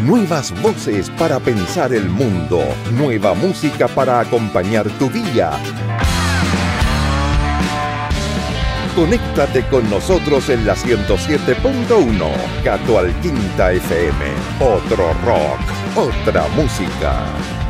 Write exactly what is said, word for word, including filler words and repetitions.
Nuevas voces para pensar el mundo. Nueva música para acompañar tu día. Conéctate con nosotros en la ciento siete punto uno. Cato Alquinta F M. Otro rock, otra música.